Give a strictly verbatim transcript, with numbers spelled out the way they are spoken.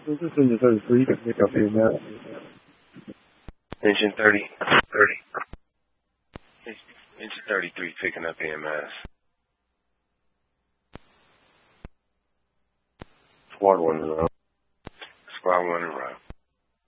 This is engine thirty-three to pick up A M S. Engine thirty, thirty. Engine thirty-three picking up A M S. Squad one in row. Squad one in row.